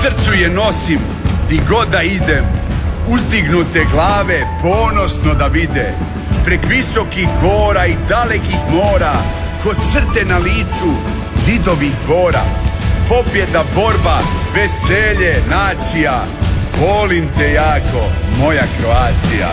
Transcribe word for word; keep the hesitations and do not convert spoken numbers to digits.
srcu je nosim, di god da idem, uzdignute glave ponosno da vide, prek visokih gora i dalekih mora, kod crte na licu vidovih bora. Pobjeda, borba, veselje, nacija, volim te jako, moja Kroacija.